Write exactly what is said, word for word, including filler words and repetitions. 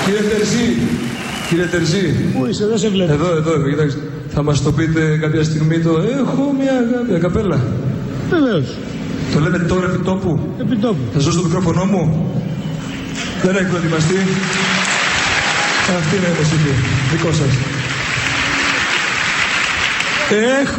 Κύριε Τερζή, κύριε Τερζή. Πού είσαι, δεν σε βλέπω. Εδώ, εδώ, κοιτάξτε. Θα μας το πείτε κάποια στιγμή το «Έχω μια αγάπη, ακαπέλα». Βεβαίως. Το λέτε τώρα επί τόπου. Επί τόπου. Θα σας δώσω το μικρόφωνο μου. Δεν έχει προετοιμαστεί. Αυτή είναι η μουσική. Δικό σας. Έχω